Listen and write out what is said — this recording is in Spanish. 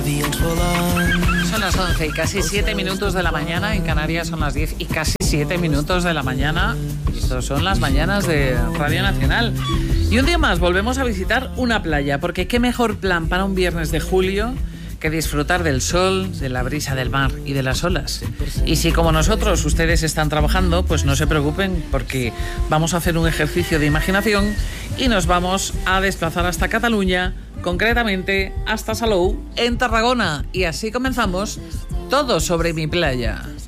Son las 11 y casi 7 minutos de la mañana. En Canarias son las 10 y casi 7 minutos de la mañana. Estos son las mañanas de Radio Nacional. Y un día más volvemos a visitar una playa, porque qué mejor plan para un viernes de julio que disfrutar del sol, de la brisa del mar y de las olas. Y si como nosotros ustedes están trabajando, pues no se preocupen, porque vamos a hacer un ejercicio de imaginación y nos vamos a desplazar hasta Cataluña, concretamente hasta Salou, en Tarragona. Y así comenzamos Todo sobre mi playa.